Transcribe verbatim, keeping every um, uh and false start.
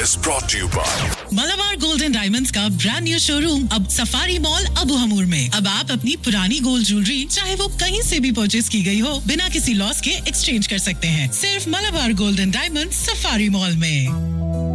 is brought to you by Malabar golden diamonds का brand new showroom अब safari mall Abu हमूर में। अब आप अपनी पुरानी गोल्ड ज्वेलरी चाहे वो कहीं से भी परचेज की गई हो, बिना किसी लॉस के एक्सचेंज कर सकते हैं, सिर्फ Malabar golden diamonds safari mall में।